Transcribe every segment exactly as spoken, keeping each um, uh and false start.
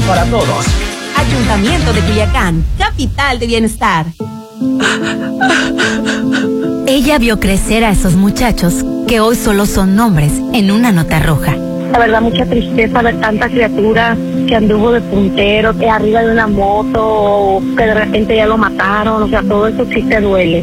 para todos. Ayuntamiento de Culiacán, capital de bienestar. Ella vio crecer a esos muchachos que hoy solo son nombres en una nota roja. La verdad, mucha tristeza ver tanta criatura que anduvo de puntero, que arriba de una moto, o que de repente ya lo mataron, o sea, todo eso sí te duele.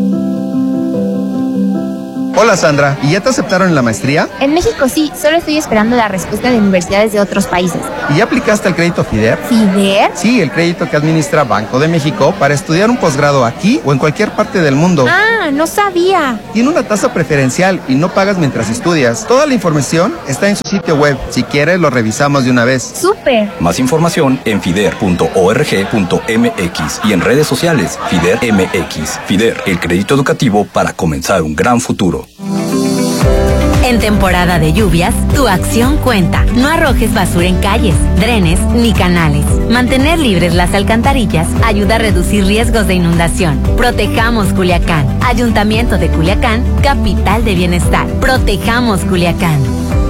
Hola Sandra, ¿y ya te aceptaron en la maestría? En México sí, solo estoy esperando la respuesta de universidades de otros países. ¿Y ya aplicaste el crédito FIDER? ¿FIDER? Sí, el crédito que administra Banco de México para estudiar un posgrado aquí o en cualquier parte del mundo. Ah, no sabía. Tiene una tasa preferencial y no pagas mientras estudias. Toda la información está en su sitio web. Si quieres, lo revisamos de una vez. ¡Súper! Más información en fider punto org punto mx y en redes sociales FIDER M X. FIDER, el crédito educativo para comenzar un gran futuro. En temporada de lluvias, tu acción cuenta. No arrojes basura en calles, drenes ni canales. Mantener libres las alcantarillas ayuda a reducir riesgos de inundación. Protejamos Culiacán. Ayuntamiento de Culiacán, capital de bienestar. Protejamos Culiacán.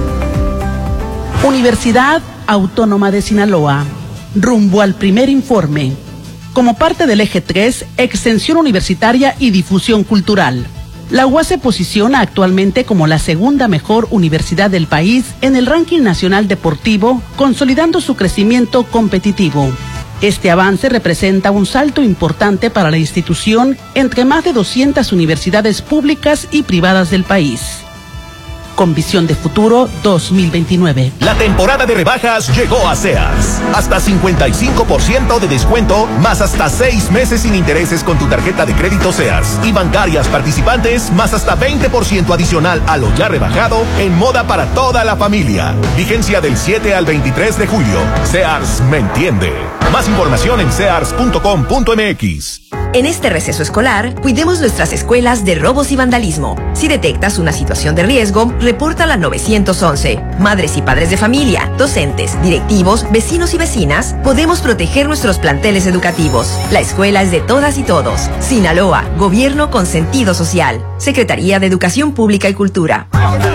Universidad Autónoma de Sinaloa. Rumbo al primer informe. Como parte del eje tres, extensión universitaria y difusión cultural. La U A S se posiciona actualmente como la segunda mejor universidad del país en el ranking nacional deportivo, consolidando su crecimiento competitivo. Este avance representa un salto importante para la institución entre más de doscientas universidades públicas y privadas del país. Con visión de futuro dos mil veintinueve. La temporada de rebajas llegó a Sears. Hasta cincuenta y cinco por ciento de descuento, más hasta seis meses sin intereses con tu tarjeta de crédito Sears. Y bancarias participantes, más hasta veinte por ciento adicional a lo ya rebajado en moda para toda la familia. Vigencia del siete al veintitrés de julio. Sears me entiende. Más información en sears punto com punto mx. En este receso escolar, cuidemos nuestras escuelas de robos y vandalismo. Si detectas una situación de riesgo, repórtala al nueve once. Madres y padres de familia, docentes, directivos, vecinos y vecinas, podemos proteger nuestros planteles educativos. La escuela es de todas y todos. Sinaloa, gobierno con sentido social. Secretaría de Educación Pública y Cultura.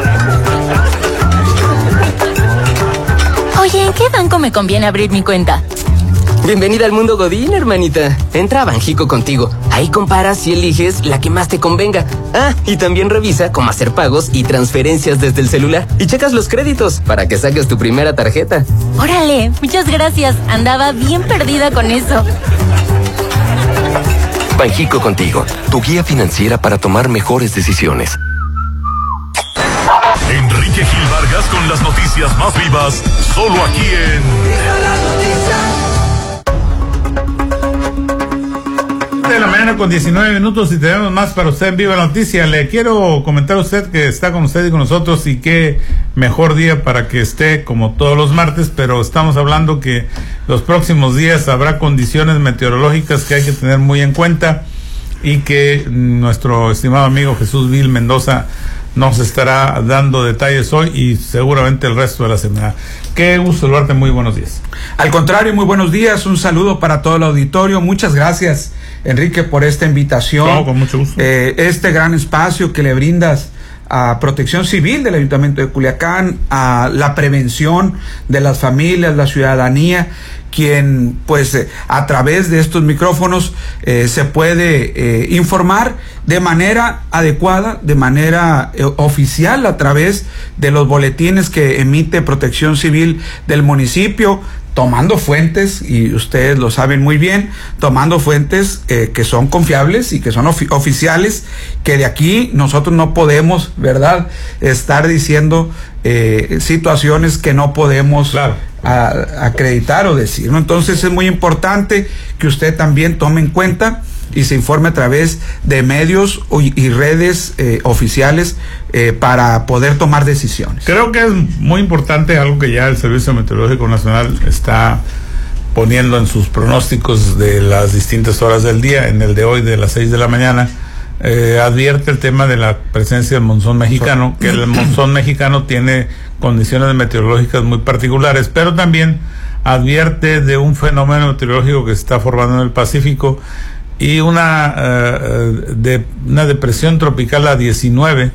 Oye, ¿en qué banco me conviene abrir mi cuenta? Bienvenida al mundo Godín, hermanita. Entra a Banjico contigo. Ahí comparas y eliges la que más te convenga. Ah, y también revisa cómo hacer pagos y transferencias desde el celular. Y checas los créditos para que saques tu primera tarjeta. Órale, muchas gracias. Andaba bien perdida con eso. Banjico contigo, tu guía financiera para tomar mejores decisiones. Enrique Gil Vargas con las noticias más vivas, solo aquí en... de la mañana con diecinueve minutos y tenemos más para usted en Viva la Noticia. Le quiero comentar a usted que está con usted y con nosotros y qué mejor día para que esté como todos los martes, pero estamos hablando que los próximos días habrá condiciones meteorológicas que hay que tener muy en cuenta y que nuestro estimado amigo Jesús Vil Mendoza nos estará dando detalles hoy y seguramente el resto de la semana. Qué gusto saludarte, muy buenos días. Al contrario, muy buenos días, un saludo para todo el auditorio, muchas gracias Enrique por esta invitación. No, con mucho gusto. Eh, este gran espacio que le brindas a Protección Civil del Ayuntamiento de Culiacán, a la prevención de las familias, la ciudadanía, quien pues eh, a través de estos micrófonos eh, se puede eh, informar de manera adecuada, de manera eh, oficial a través de los boletines que emite Protección Civil del municipio, tomando fuentes, y ustedes lo saben muy bien, tomando fuentes eh, que son confiables y que son ofi- oficiales, que de aquí nosotros no podemos, ¿verdad?, estar diciendo eh, situaciones que no podemos claro. a, acreditar o decir, ¿no? Entonces es muy importante que usted también tome en cuenta y se informe a través de medios y, y redes eh, oficiales eh, para poder tomar decisiones. Creo que es muy importante algo que ya el Servicio Meteorológico Nacional está poniendo en sus pronósticos de las distintas horas del día. En el de hoy de las seis de la mañana eh, advierte el tema de la presencia del monzón mexicano, que el monzón mexicano tiene condiciones meteorológicas muy particulares, pero también advierte de un fenómeno meteorológico que se está formando en el Pacífico y una, uh, de, una depresión tropical a diecinueve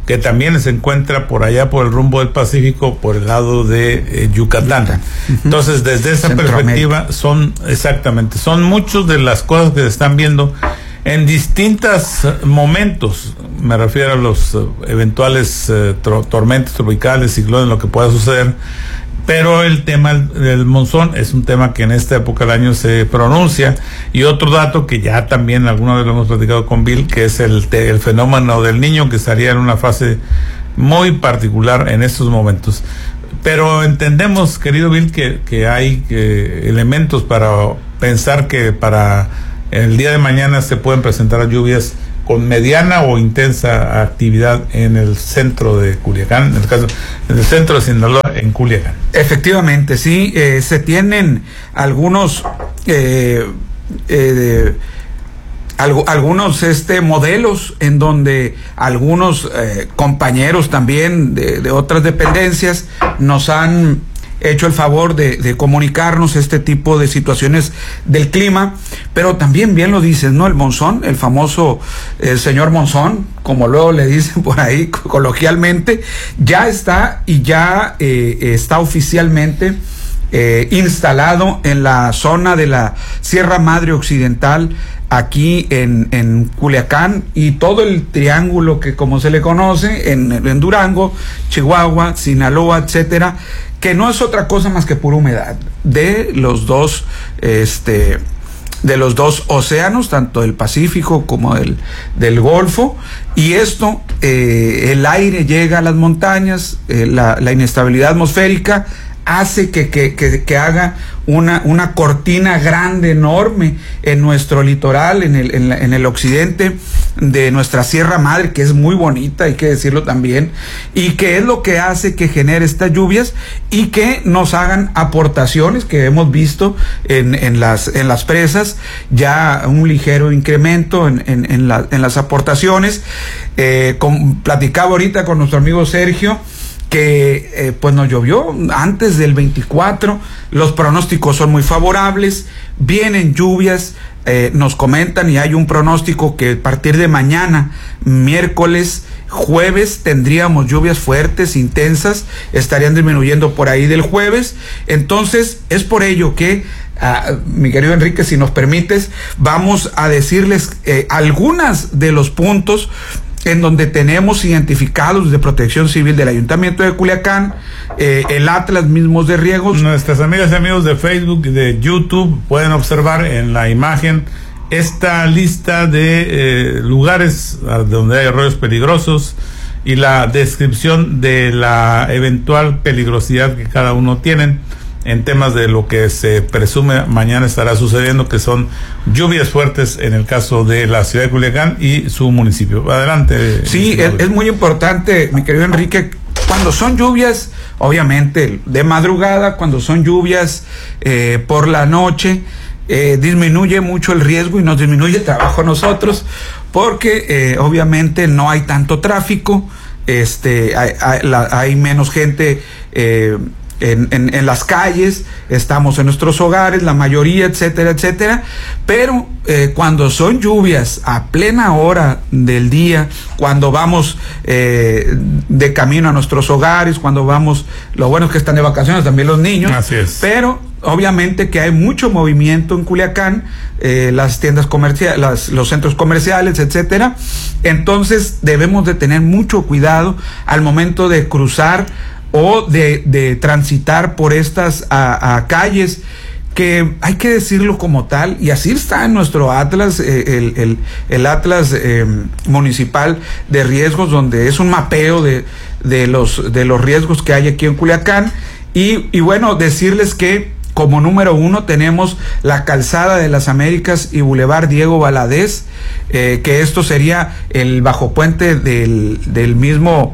que también se encuentra por allá por el rumbo del Pacífico, por el lado de eh, Yucatán. Yucatán. Uh-huh. Entonces, desde esa perspectiva, son, exactamente, son muchas de las cosas que se están viendo en distintos momentos. Me refiero a los uh, eventuales uh, tro- tormentas tropicales, ciclones, lo que pueda suceder. Pero el tema del monzón es un tema que en esta época del año se pronuncia. Y otro dato que ya también alguna vez lo hemos platicado con Bill, que es el, te, el fenómeno del niño, que estaría en una fase muy particular en estos momentos. Pero entendemos, querido Bill, que, que hay que, elementos para pensar que para el día de mañana se pueden presentar lluvias con mediana o intensa actividad en el centro de Culiacán, en el caso, en el centro de Sinaloa, en Culiacán. Efectivamente, sí, eh, se tienen algunos eh, eh, algo, algunos este modelos en donde algunos eh, compañeros también de, de otras dependencias nos han hecho el favor de, de comunicarnos este tipo de situaciones del clima, pero también bien lo dices, ¿no? El monzón, el famoso eh, señor monzón, como luego le dicen por ahí coloquialmente, ya está y ya eh, está oficialmente eh, instalado en la zona de la Sierra Madre Occidental, aquí en, en Culiacán, y todo el triángulo que como se le conoce en, en Durango, Chihuahua, Sinaloa, etcétera, que no es otra cosa más que pura humedad de los dos este de los dos océanos, tanto del Pacífico como del, del Golfo, y esto, eh, el aire llega a las montañas, eh, la, la inestabilidad atmosférica hace que, que, que, que haga una, una cortina grande, enorme en nuestro litoral, en el, en, la, en el occidente de nuestra Sierra Madre, que es muy bonita, hay que decirlo también, y que es lo que hace que genere estas lluvias y que nos hagan aportaciones que hemos visto en, en, las, en las presas, ya un ligero incremento en, en, en, la, en las aportaciones. Eh, con, platicaba ahorita con nuestro amigo Sergio, que eh, pues nos llovió antes del veinticuatro, los pronósticos son muy favorables, vienen lluvias, eh, nos comentan, y hay un pronóstico que a partir de mañana, miércoles, jueves, tendríamos lluvias fuertes, intensas, estarían disminuyendo por ahí del jueves. Entonces es por ello que, uh, mi querido Enrique, si nos permites, vamos a decirles eh, algunas de los puntos en donde tenemos identificados de Protección Civil del Ayuntamiento de Culiacán, eh, el Atlas mismos de riegos. Nuestras amigas y amigos de Facebook y de YouTube pueden observar en la imagen esta lista de eh, lugares donde hay arroyos peligrosos y la descripción de la eventual peligrosidad que cada uno tienen en temas de lo que se presume mañana estará sucediendo, que son lluvias fuertes en el caso de la ciudad de Culiacán y su municipio. Adelante. Sí, es, es muy importante, mi querido Enrique, cuando son lluvias, obviamente de madrugada, cuando son lluvias eh, por la noche, eh, disminuye mucho el riesgo y nos disminuye el trabajo a nosotros, porque eh, obviamente no hay tanto tráfico, este, hay, hay, la, hay menos gente eh, En, en, en las calles, estamos en nuestros hogares, la mayoría, etcétera, etcétera, pero eh, cuando son lluvias a plena hora del día, cuando vamos eh, de camino a nuestros hogares, cuando vamos, lo bueno es que están de vacaciones también los niños, así es, pero obviamente que hay mucho movimiento en Culiacán, eh, las tiendas comerciales, las, los centros comerciales, etcétera, entonces debemos de tener mucho cuidado al momento de cruzar o de, de transitar por estas a, a calles, que hay que decirlo como tal, y así está en nuestro Atlas, eh, el, el, el Atlas eh, municipal de riesgos, donde es un mapeo de, de, los, de los riesgos que hay aquí en Culiacán, y, y bueno, decirles que como número uno tenemos la Calzada de las Américas y Boulevard Diego Valadez, eh, que esto sería el bajo puente del, del mismo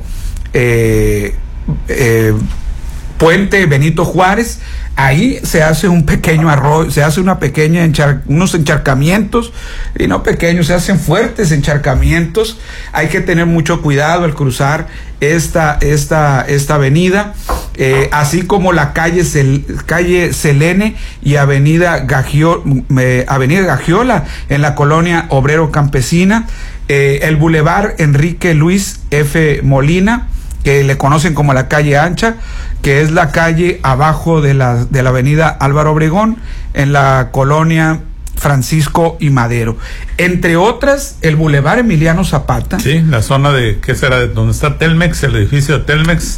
eh, Eh, puente Benito Juárez. Ahí se hace un pequeño arroyo, se hace una pequeña enchar, unos encharcamientos, y no pequeños, se hacen fuertes encharcamientos. Hay que tener mucho cuidado al cruzar esta esta esta avenida, eh, así como la calle Cel, calle Selene y avenida Gagio, eh, avenida Gagiola en la colonia Obrero Campesina. eh, el Boulevard Enrique Luis F. Molina, que le conocen como la calle ancha, que es la calle abajo de la, de la avenida Álvaro Obregón, en la colonia Francisco y Madero. Entre otras, el Boulevard Emiliano Zapata. Sí, la zona de, ¿qué será? De donde está Telmex, el edificio de Telmex,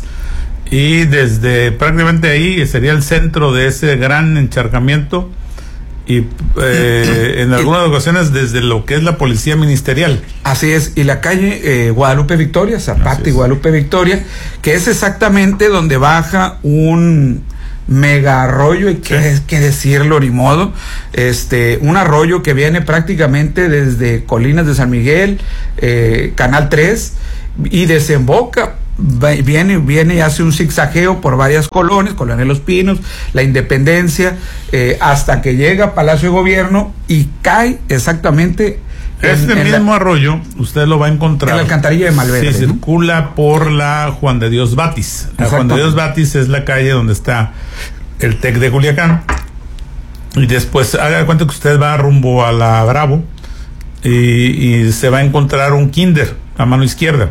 y desde prácticamente ahí sería el centro de ese gran encharcamiento, y eh, en algunas ocasiones desde lo que es la policía ministerial. Así es, y la calle eh, Guadalupe Victoria, Zapata y Guadalupe Victoria, que es exactamente donde baja un mega arroyo, hay que, que decirlo ni modo, este, un arroyo que viene prácticamente desde Colinas de San Miguel, eh, Canal tres, y desemboca, viene, viene y hace un zigzagueo por varias colonias, Colonia Los Pinos, La Independencia, eh, hasta que llega a Palacio de Gobierno y cae exactamente este en, en mismo la, arroyo. Usted lo va a encontrar en la alcantarilla de Malverde, sí, ¿no? Circula por la Juan de Dios Batis. La Juan de Dios Batis es la calle donde está el TEC de Culiacán, y después haga de cuenta que usted va rumbo a la Bravo y, y se va a encontrar un kinder a mano izquierda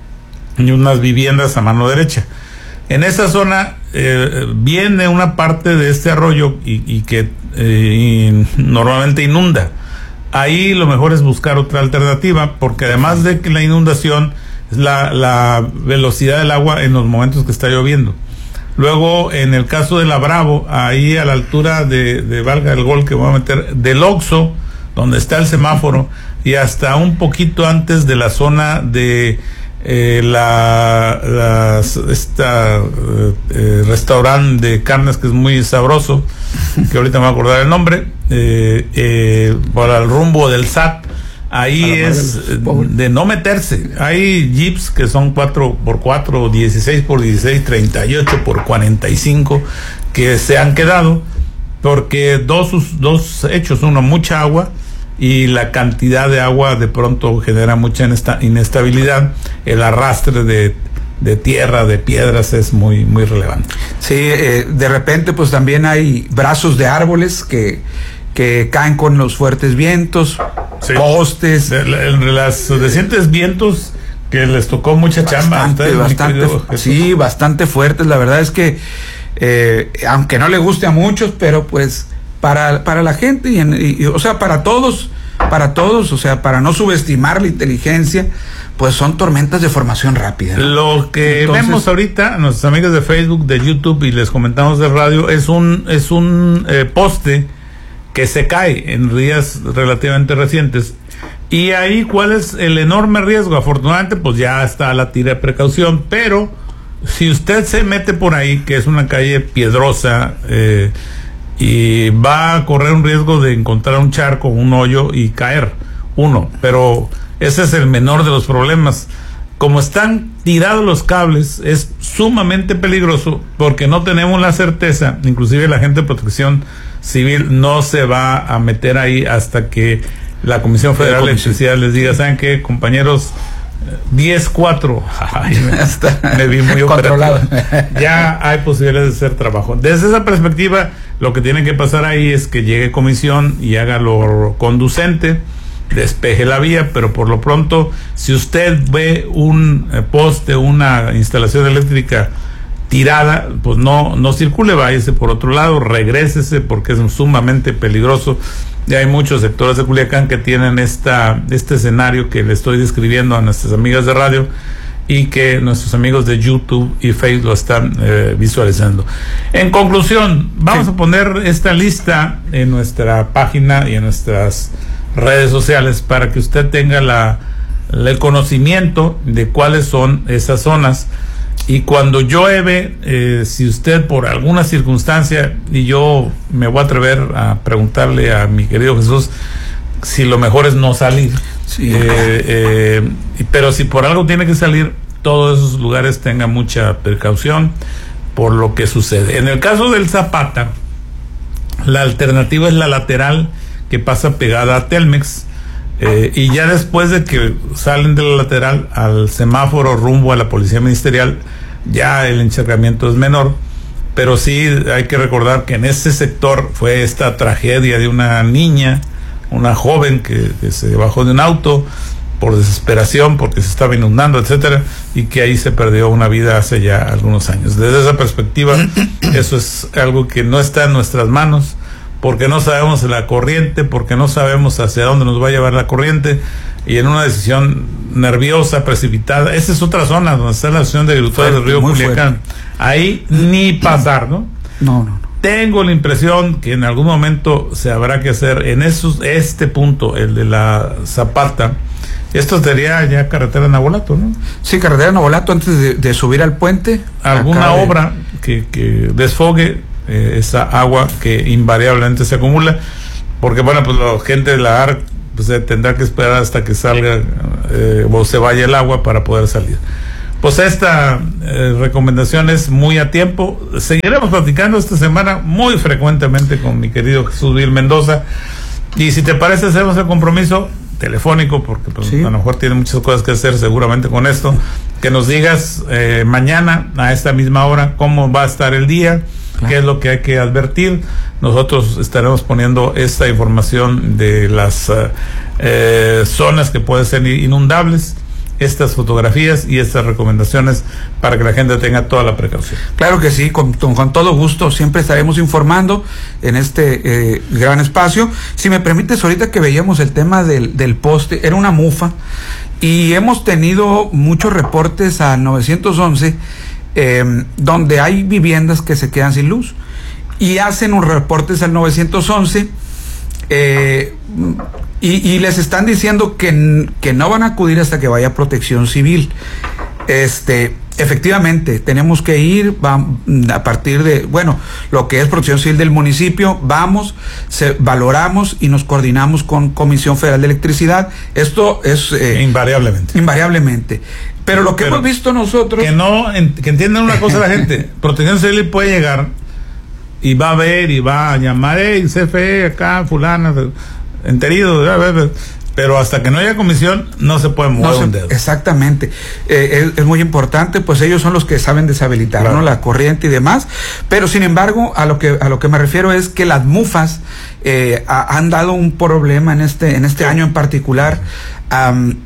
y unas viviendas a mano derecha. En esa zona eh, viene una parte de este arroyo y, y que eh, y normalmente inunda. Ahí lo mejor es buscar otra alternativa, porque además de que la inundación es la, la velocidad del agua en los momentos que está lloviendo. Luego, en el caso de la Bravo, ahí a la altura de, de valga el gol que voy a meter, del Oxxo, donde está el semáforo, y hasta un poquito antes de la zona de eh, la, la esta eh, restaurante de carnes que es muy sabroso, que ahorita me voy a acordar el nombre, eh, eh, para el rumbo del S A T. Ahí es de, de no meterse. Hay jeeps que son cuatro por cuatro, dieciséis por dieciséis, treinta y ocho por cuarenta y cinco que se han quedado porque dos, dos hechos: uno, mucha agua, y la cantidad de agua de pronto genera mucha inestabilidad. El arrastre de, de tierra, de piedras es muy, muy relevante. Sí, eh, de repente pues también hay brazos de árboles que que caen con los fuertes vientos, sí. Postes. De, de, de las recientes vientos que les tocó mucha chamba. Bastante, bastante, sí, bastante fuertes. La verdad es que, eh, aunque no le guste a muchos, pero pues para, para la gente, y, en, y o sea, para todos, para todos, o sea, para no subestimar la inteligencia, pues son tormentas de formación rápida, ¿no? Lo que Entonces, vemos ahorita, nuestros amigos de Facebook, de YouTube, y les comentamos de radio, es un, es un eh, poste que se cae en días relativamente recientes. Y ahí, ¿cuál es el enorme riesgo? Afortunadamente, pues ya está la tira de precaución, pero si usted se mete por ahí, que es una calle piedrosa, eh, y va a correr un riesgo de encontrar un charco, un hoyo y caer, uno, pero ese es el menor de los problemas. Como están tirados los cables, es sumamente peligroso, porque no tenemos la certeza, inclusive la gente de Protección Civil no se va a meter ahí hasta que la Comisión Federal de Electricidad les diga: ¿saben qué, compañeros? diez cuatro, me vi muy controlado. Ya hay posibilidades de hacer trabajo. Desde esa perspectiva, lo que tiene que pasar ahí es que llegue comisión y haga lo conducente, despeje la vía, pero por lo pronto, si usted ve un eh, poste, una instalación eléctrica tirada, pues no, no circule, váyase por otro lado, regrésese, porque es sumamente peligroso. Ya hay muchos sectores de Culiacán que tienen esta, este escenario que le estoy describiendo a nuestras amigas de radio, y que nuestros amigos de YouTube y Facebook lo están eh, visualizando. En conclusión, vamos sí. a poner esta lista en nuestra página y en nuestras redes sociales para que usted tenga la, la el conocimiento de cuáles son esas zonas. Y cuando llueve, eh, si usted por alguna circunstancia, y yo me voy a atrever a preguntarle a mi querido Jesús si lo mejor es no salir, sí. eh, eh, pero si por algo tiene que salir, todos esos lugares tengan mucha precaución por lo que sucede. En el caso del Zapata, la alternativa es la lateral que pasa pegada a Telmex, eh, y ya después de que salen de la lateral al semáforo rumbo a la Policía Ministerial, ya el encharcamiento es menor, pero sí hay que recordar que en ese sector fue esta tragedia de una niña, una joven que, que se bajó de un auto por desesperación, porque se estaba inundando, etcétera, y que ahí se perdió una vida hace ya algunos años. Desde esa perspectiva, eso es algo que no está en nuestras manos, porque no sabemos la corriente, porque no sabemos hacia dónde nos va a llevar la corriente, y en una decisión nerviosa, precipitada. Esa es otra zona donde está la Asociación de Agricultores del Río Culiacán. Ahí ni pasar, ¿no? No, no. Tengo la impresión que en algún momento se habrá que hacer en esos, este punto, el de la Zapata. Esto sería ya carretera Nabolato, ¿no? Sí, carretera Nabolato, antes de, de subir al puente. Alguna de... obra que, que desfogue eh, esa agua que invariablemente se acumula, porque bueno, pues la gente de la A R C pues, eh, tendrá que esperar hasta que salga eh, o se vaya el agua para poder salir. Pues esta eh, recomendación es muy a tiempo. Seguiremos platicando esta semana muy frecuentemente con mi querido Jesús Vil Mendoza, y si te parece hacemos el compromiso telefónico, porque pues, sí, a lo mejor tiene muchas cosas que hacer seguramente con esto, que nos digas eh, mañana a esta misma hora cómo va a estar el día, claro, qué es lo que hay que advertir. Nosotros estaremos poniendo esta información de las uh, eh, zonas que pueden ser inundables, estas fotografías y estas recomendaciones para que la gente tenga toda la precaución. Claro que sí, con, con todo gusto, siempre estaremos informando en este eh, gran espacio. Si me permites, ahorita que veíamos el tema del, del poste, era una mufa, y hemos tenido muchos reportes a nueve once, eh, donde hay viviendas que se quedan sin luz, y hacen unos reportes al nueve once, eh, Y, y les están diciendo que, que no van a acudir hasta que vaya Protección Civil. Este, efectivamente, tenemos que ir va, a partir de, bueno, lo que es Protección Civil del municipio, vamos, se, valoramos y nos coordinamos con Comisión Federal de Electricidad. Esto es... Eh, invariablemente. Invariablemente. Pero lo que Pero hemos visto nosotros... Que no, en, que entiendan una cosa la gente, Protección Civil puede llegar y va a ver y va a llamar, hey, C F E, acá, fulana... enterido, pero hasta que no haya comisión no se puede mover no se, un dedo. Exactamente, eh, es, es muy importante, pues ellos son los que saben deshabilitar, claro, ¿no?, la corriente y demás. Pero sin embargo, a lo que a lo que me refiero es que las mufas eh, a, han dado un problema en este en este sí. año en particular. Um,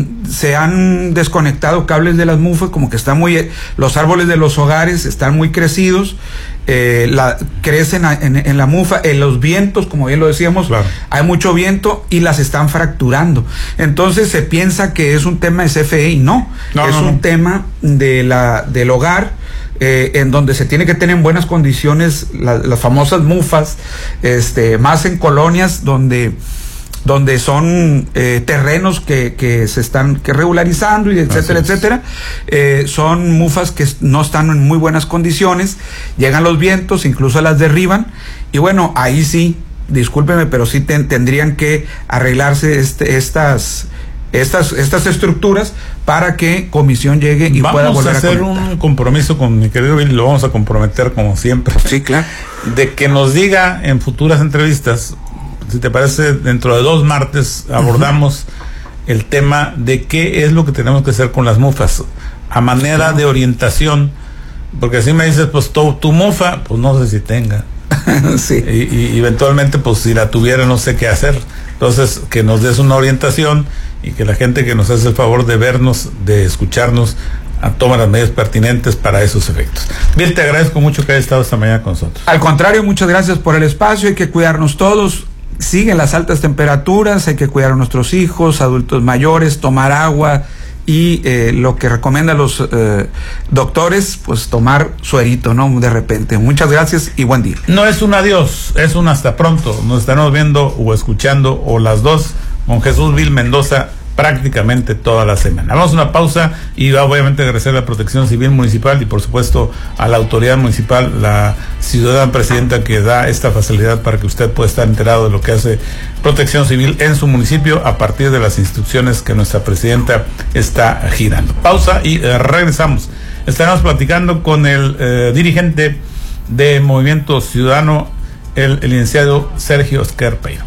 se han desconectado cables de las mufas, como que están muy, los árboles de los hogares están muy crecidos, eh, la, crecen a, en, en la mufa, en los vientos, como bien lo decíamos, claro, hay mucho viento y las están fracturando. Entonces se piensa que es un tema de C F E y no, no es no, un no. tema de la del hogar. Eh, en donde se tiene que tener en buenas condiciones la, las famosas mufas, este, más en colonias donde donde son eh, terrenos que, que se están que regularizando y etcétera, etcétera. Eh, son mufas que no están en muy buenas condiciones, llegan los vientos, incluso las derriban, y bueno, ahí sí, discúlpeme, pero sí ten, tendrían que arreglarse este, estas estas estas estructuras para que comisión llegue y vamos pueda volver a hacer a conectar. Un compromiso con mi querido Bill, lo vamos a comprometer como siempre. Sí, claro. De que nos diga en futuras entrevistas, si te parece, dentro de dos martes abordamos uh-huh. el tema de qué es lo que tenemos que hacer con las mufas, a manera sí. de orientación, porque si me dices, pues tu, tu mufa, pues no sé si tenga. sí. Y, y eventualmente, pues si la tuviera, no sé qué hacer. Entonces, que nos des una orientación y que la gente que nos hace el favor de vernos, de escucharnos, a tomar las medidas pertinentes para esos efectos. Bien, te agradezco mucho que hayas estado esta mañana con nosotros. Al contrario, muchas gracias por el espacio, hay que cuidarnos todos. Siguen las altas temperaturas, hay que cuidar a nuestros hijos, adultos mayores, tomar agua y eh, lo que recomiendan los eh, doctores, pues tomar suerito, ¿no? De repente. Muchas gracias y buen día. No es un adiós, es un hasta pronto. Nos estaremos viendo o escuchando, o las dos, con Jesús Vil Mendoza prácticamente toda la semana. Vamos a una pausa y va obviamente a agradecer a la Protección Civil Municipal y por supuesto a la autoridad municipal, la ciudadana presidenta que da esta facilidad para que usted pueda estar enterado de lo que hace Protección Civil en su municipio a partir de las instrucciones que nuestra presidenta está girando. Pausa y eh, regresamos. Estaremos platicando con el eh, dirigente de Movimiento Ciudadano, el, el licenciado Sergio Esquerpeiro.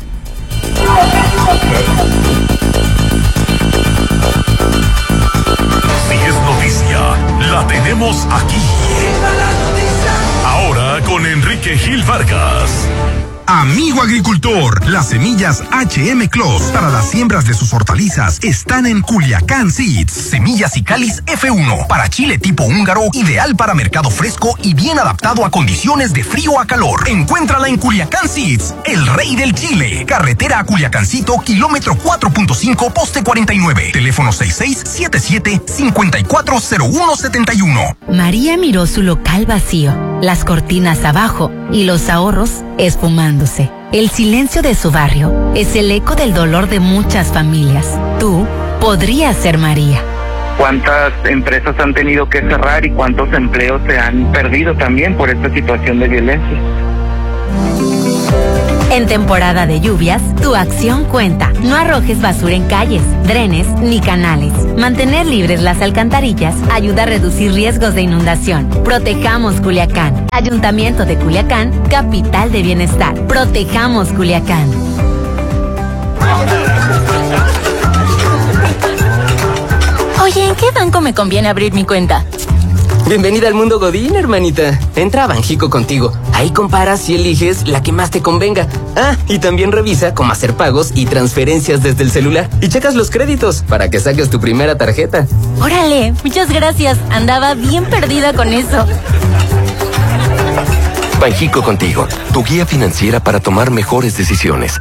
La tenemos aquí. Ahora con Enrique Gil Vargas. A Amigo agricultor, las semillas H M Clos para las siembras de sus hortalizas están en Culiacán Seeds. Semillas y cáliz F uno para chile tipo húngaro, ideal para mercado fresco y bien adaptado a condiciones de frío a calor. Encuéntrala en Culiacán Seeds, el rey del chile. Carretera a Culiacancito, kilómetro cuatro punto cinco, poste cuarenta y nueve. Teléfono seis seis siete siete, cinco cuatro cero uno siete uno. María miró su local vacío, las cortinas abajo y los ahorros esfumándose. El silencio de su barrio es el eco del dolor de muchas familias. Tú podrías ser María. ¿Cuántas empresas han tenido que cerrar y cuántos empleos se han perdido también por esta situación de violencia? En temporada de lluvias, tu acción cuenta. No arrojes basura en calles, drenes ni canales. Mantener libres las alcantarillas ayuda a reducir riesgos de inundación. Protejamos Culiacán. Ayuntamiento de Culiacán, capital de bienestar. Protejamos Culiacán. Oye, ¿en qué banco me conviene abrir mi cuenta? Bienvenida al mundo Godín, hermanita. Entra a Banjico Contigo. Ahí comparas y eliges la que más te convenga. Ah, y también revisa cómo hacer pagos y transferencias desde el celular. Y checas los créditos para que saques tu primera tarjeta. Órale, muchas gracias. Andaba bien perdida con eso. Banjico Contigo, tu guía financiera para tomar mejores decisiones.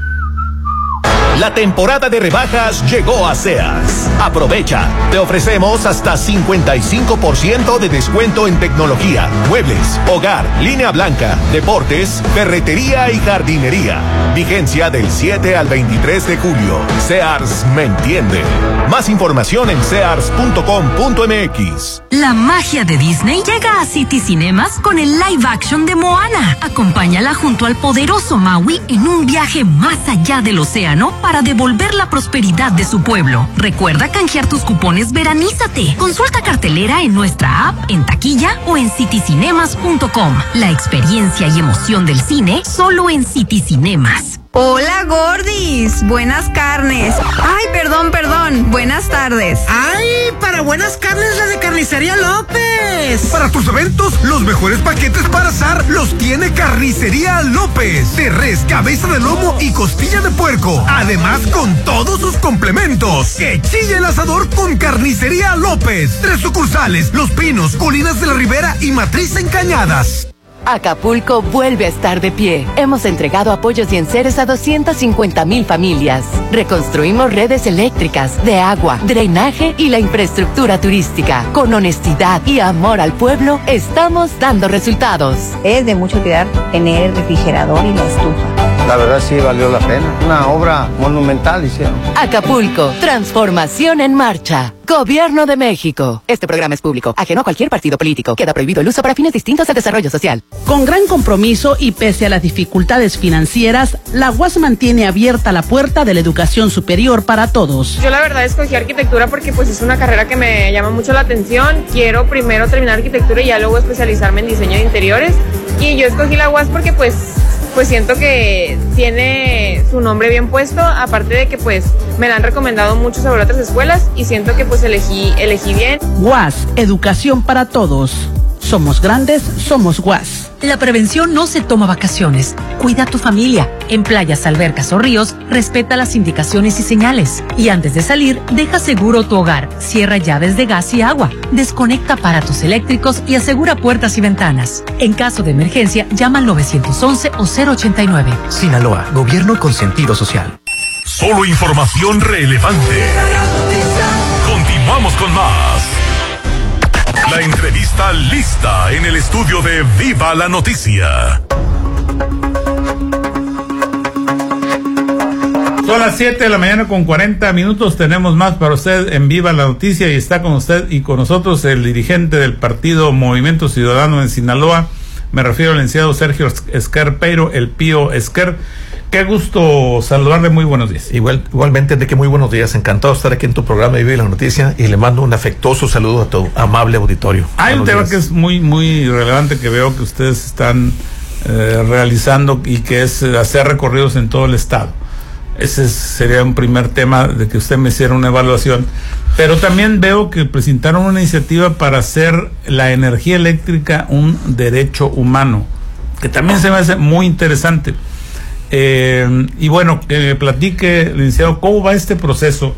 La temporada de rebajas llegó a Sears. Aprovecha. Te ofrecemos hasta cincuenta y cinco por ciento de descuento en tecnología, muebles, hogar, línea blanca, deportes, ferretería y jardinería. Vigencia del siete al veintitrés de julio. Sears me entiende. Más información en sears punto com punto m x. La magia de Disney llega a City Cinemas con el live action de Moana. Acompáñala junto al poderoso Maui en un viaje más allá del océano para devolver la prosperidad de su pueblo. Recuerda canjear tus cupones Veranízate. Consulta cartelera en nuestra app, en taquilla o en city cinemas punto com. La experiencia y emoción del cine solo en City Cinemas. Hola, gordis. Buenas carnes. Ay, perdón, perdón. Buenas tardes. ¡Ay! Para buenas carnes, la de Carnicería López. Para tus eventos, los mejores paquetes para asar los tiene Carnicería López. De res, cabeza de lomo y costilla de puerco. Además, con todos sus complementos. Que chille el asador con Carnicería López. Tres sucursales: Los Pinos, Colinas de la Ribera y Matriz en Cañadas. Acapulco vuelve a estar de pie. Hemos entregado apoyos y enseres a doscientas cincuenta mil familias. Reconstruimos redes eléctricas, de agua, drenaje y la infraestructura turística. Con honestidad y amor al pueblo, estamos dando resultados. Es de mucho cuidar tener el refrigerador y la estufa. La verdad sí valió la pena. Una obra monumental hicieron. Acapulco, transformación en marcha. Gobierno de México. Este programa es público, ajeno a cualquier partido político. Queda prohibido el uso para fines distintos al desarrollo social. Con gran compromiso y pese a las dificultades financieras, la U A S mantiene abierta la puerta de la educación superior para todos. Yo la verdad escogí arquitectura porque pues es una carrera que me llama mucho la atención. Quiero primero terminar arquitectura y ya luego especializarme en diseño de interiores. Y yo escogí la U A S porque pues pues siento que tiene su nombre bien puesto, aparte de que pues me la han recomendado mucho sobre otras escuelas y siento que pues elegí, elegí bien. U A S, educación para todos. Somos grandes, somos U A S. La prevención no se toma vacaciones. Cuida a tu familia. En playas, albercas o ríos, respeta las indicaciones y señales. Y antes de salir, deja seguro tu hogar. Cierra llaves de gas y agua. Desconecta aparatos eléctricos y asegura puertas y ventanas. En caso de emergencia, llama al nueve once o cero ochenta y nueve. Sinaloa, gobierno con sentido social. Solo información relevante. Continuamos con más. La entrevista lista en el estudio de Viva la Noticia. Son las siete de la mañana con cuarenta minutos. Tenemos más para usted en Viva la Noticia y está con usted y con nosotros el dirigente del partido Movimiento Ciudadano en Sinaloa. Me refiero al licenciado Sergio Esquer Peiro, el Pío Esquer. Qué gusto saludarle, muy buenos días. Igual, igualmente, Enrique, muy buenos días. Encantado de estar aquí en tu programa de Viva la Noticia y le mando un afectuoso saludo a tu amable auditorio. Hay un tema que es muy, muy relevante que veo que ustedes están eh, realizando y que es hacer recorridos en todo el estado. Ese sería un primer tema de que usted me hiciera una evaluación. Pero también veo que presentaron una iniciativa para hacer la energía eléctrica un derecho humano, que también se me hace muy interesante. Eh, y bueno, que me platique, licenciado, ¿cómo va este proceso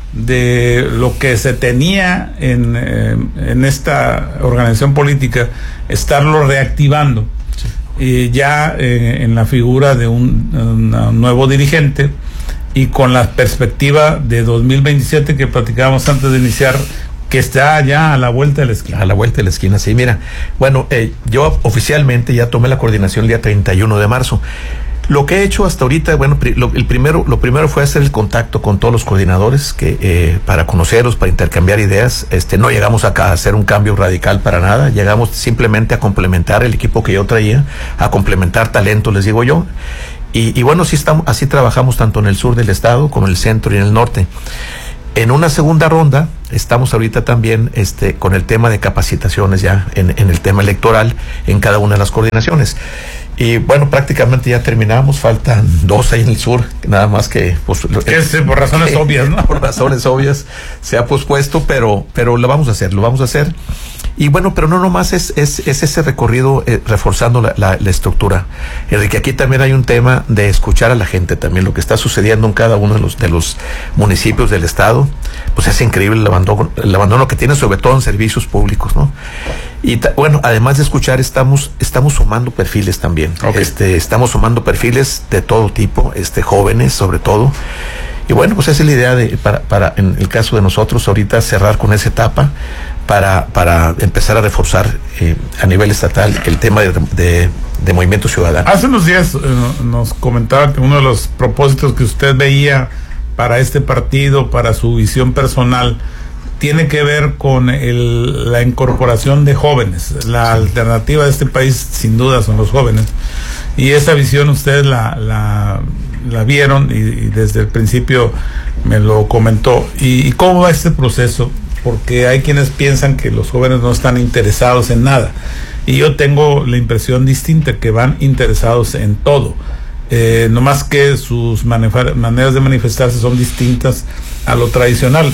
de lo que se tenía en, eh, en esta organización política, estarlo reactivando? Sí. Y ya eh, en la figura de un, un nuevo dirigente y con la perspectiva de dos mil veintisiete que platicábamos antes de iniciar, que está ya a la vuelta de la esquina. A la vuelta de la esquina, sí, mira. Bueno, eh, yo oficialmente ya tomé la coordinación el día treinta y uno de marzo. Lo que he hecho hasta ahorita, bueno, pri, lo, el primero, lo primero fue hacer el contacto con todos los coordinadores que eh, para conocerlos, para intercambiar ideas. Este, no llegamos acá a hacer un cambio radical para nada, llegamos simplemente a complementar el equipo que yo traía, a complementar talento, les digo yo. Y, y bueno, sí estamos, así trabajamos tanto en el sur del estado como en el centro y en el norte. En una segunda ronda estamos ahorita también este, con el tema de capacitaciones ya en, en el tema electoral en cada una de las coordinaciones. Y bueno, prácticamente ya terminamos, faltan dos ahí en el sur, nada más que pues, que es, por razones que, obvias, ¿no? Por razones obvias se ha pospuesto, pero, pero lo vamos a hacer, lo vamos a hacer. Y bueno, pero no nomás es, es, es ese recorrido eh, reforzando la, la, la estructura. Enrique, aquí también hay un tema de escuchar a la gente también, lo que está sucediendo en cada uno de los, de los municipios del estado, pues es increíble el abandono, el abandono que tiene, sobre todo en servicios públicos, ¿no? Y ta, bueno, además de escuchar, estamos, estamos sumando perfiles también. Okay. Este, estamos sumando perfiles de todo tipo, este, jóvenes sobre todo. Y bueno, pues esa es la idea de, para, para, en el caso de nosotros, ahorita cerrar con esa etapa para, para empezar a reforzar eh, a nivel estatal el tema de, de, de movimiento ciudadano. Hace unos días eh, nos comentaba que uno de los propósitos que usted veía para este partido, para su visión personal, tiene que ver con el, la incorporación de jóvenes. La sí. alternativa de este país, sin duda, son los jóvenes. Y esa visión ustedes la, la, la vieron y, y desde el principio me lo comentó. ¿Y, y cómo va este proceso? Porque hay quienes piensan que los jóvenes no están interesados en nada. Y yo tengo la impresión distinta, que van interesados en todo. Eh, no más que sus maneras de manifestarse son distintas a lo tradicional.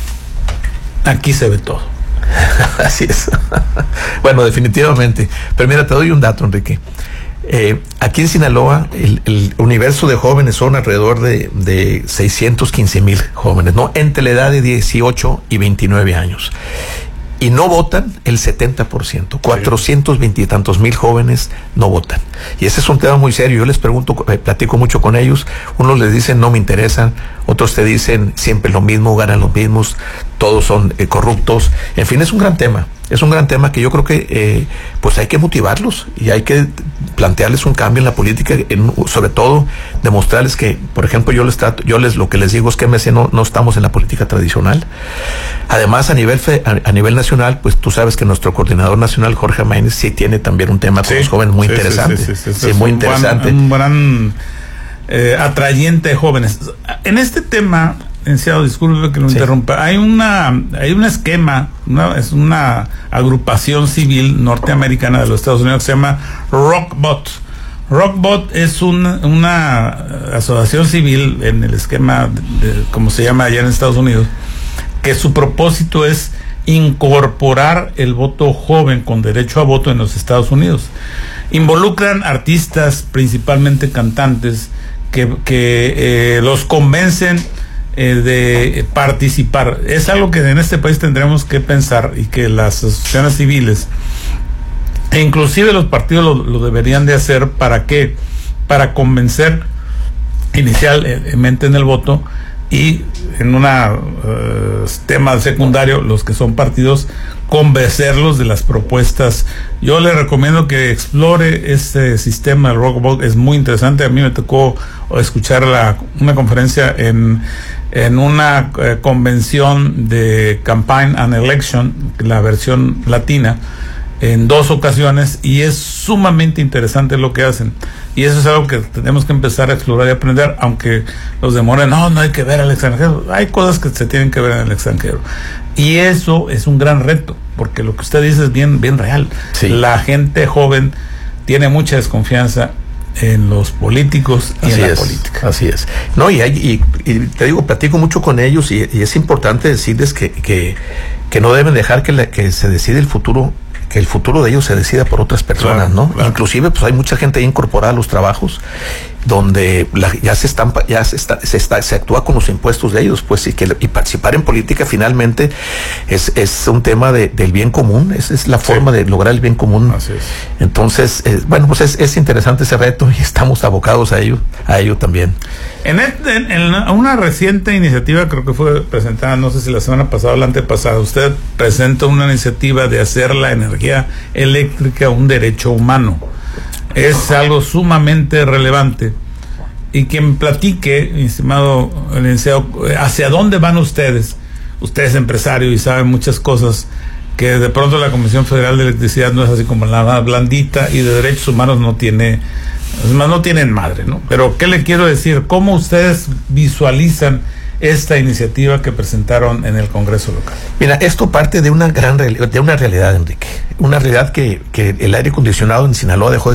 Aquí se ve todo. Así es. Bueno, definitivamente. Pero mira, te doy un dato, Enrique. Eh, aquí en Sinaloa, el, el universo de jóvenes son alrededor de, de seiscientos quince mil jóvenes, ¿no? Entre la edad de dieciocho y veintinueve años. Y no votan el setenta por ciento. cuatrocientos veinte y tantos mil jóvenes no votan. Y ese es un tema muy serio. Yo les pregunto, eh, platico mucho con ellos. Unos les dicen no me interesan, otros te dicen siempre lo mismo, ganan los mismos, todos son eh, corruptos. En fin, es un gran tema. Es un gran tema que yo creo que eh, pues hay que motivarlos y hay que plantearles un cambio en la política, en, sobre todo demostrarles que, por ejemplo, yo les trato, yo les lo que les digo es que M C no, no estamos en la política tradicional. Además, a nivel fe, a, a nivel nacional, pues tú sabes que nuestro coordinador nacional, Jorge Maínez, sí tiene también un tema con sí, los jóvenes muy sí, interesante. Sí, sí, sí, sí, sí, sí, muy un interesante. Buen, un gran eh, atrayente de jóvenes. En este tema, licenciado, disculpe que lo sí. interrumpa, hay una hay un esquema, una, es una agrupación civil norteamericana de los Estados Unidos que se llama Rockbot. Rockbot es un, una asociación civil en el esquema, de, de, como se llama allá en Estados Unidos, que su propósito es incorporar el voto joven con derecho a voto en los Estados Unidos. Involucran artistas, principalmente cantantes, que, que eh, los convencen eh, de participar. Es algo que en este país tendremos que pensar y que las asociaciones civiles e inclusive los partidos lo, lo deberían de hacer. ¿Para qué? Para convencer inicialmente en el voto y en un uh, tema secundario, los que son partidos, convencerlos de las propuestas. Yo le recomiendo que explore este sistema del Rockbot, es muy interesante. A mí me tocó escuchar la, una conferencia en, en una uh, convención de Campaign and Election, la versión latina, en dos ocasiones, y es sumamente interesante lo que hacen, y eso es algo que tenemos que empezar a explorar y aprender, aunque los demoren. No, no hay que ver al extranjero, hay cosas que se tienen que ver en el extranjero, y eso es un gran reto, porque lo que usted dice es bien, bien real. Sí. La gente joven tiene mucha desconfianza en los políticos y así en la es, política. Así es. No, y, hay, y, y te digo, platico mucho con ellos, y, y es importante decirles que, que, que no deben dejar que, la, que se decide el futuro, que el futuro de ellos se decida por otras personas, claro, ¿no? Claro. Inclusive, pues hay mucha gente ahí incorporada a los trabajos, donde la, ya se están ya se está, se está se actúa con los impuestos de ellos, pues, y que y participar en política finalmente es es un tema de, del bien común, es, es la forma sí. de lograr el bien común. Así es. Entonces, eh, bueno, pues es, es interesante ese reto y estamos abocados a ello, a ello también. En, este, en, en una reciente iniciativa, creo que fue presentada, no sé si la semana pasada o la antepasada, usted presenta una iniciativa de hacer la energía eléctrica un derecho humano. Es algo sumamente relevante. Y quien platique, mi estimado licenciado, hacia dónde van ustedes. Usted es empresario y sabe muchas cosas que de pronto la Comisión Federal de Electricidad no es así como la más blandita, y de derechos humanos no tiene, además no tienen madre, ¿no? Pero ¿qué le quiero decir? ¿Cómo ustedes visualizan esta iniciativa que presentaron en el Congreso local? Mira, esto parte de una gran de una realidad, Enrique, una realidad que, que el aire acondicionado en Sinaloa dejó de